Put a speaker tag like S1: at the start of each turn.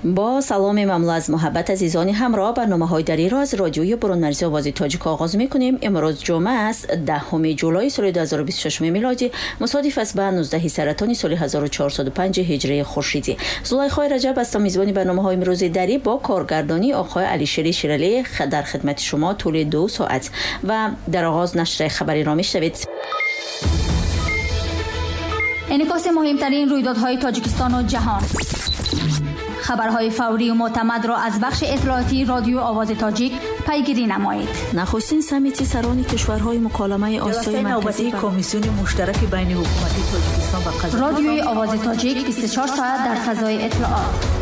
S1: با سلام مملو از محبت عزیزان همراه برنامه‌های دری را از رادیوی برون‌مرزی آواز تاجیک آغاز می‌کنیم. امروز جمعه است 10 جولای سال 2026 میلادی، مصادف است با 19 سرطان سال 1405 هجری خورشیدی. زلیخا رجب است میزبان برنامه‌های امروز دری با کارگردانی آقای علیشری شیرالی در خدمت شما طول 2 ساعت و در آغاز نشر خبری را می‌شنوید.
S2: انعکاس مهمترین رویدادهای تاجیکستان و جهان. خبرهای فوری و معتمد را از بخش اطلاعاتی رادیو آواز تاجیک پیگیری نمایید.
S1: نخستین سمیت سران کشورهای مکالمه آسیای مرکزی
S3: کمیسیون مشترک بین حکومت تاجیکستان و قزاقستان.
S2: رادیوی آواز تاجیک 24 ساعت در فضای اطلاعات.